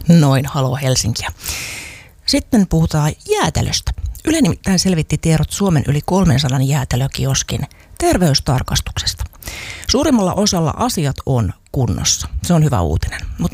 Noin, haloo Helsinkiä. Sitten puhutaan jäätelöstä. Yle nimittäin selvitti tiedot Suomen yli 300 jäätelökioskin terveystarkastuksesta. Suurimmalla osalla asiat on kunnossa. Se on hyvä uutinen. Mutta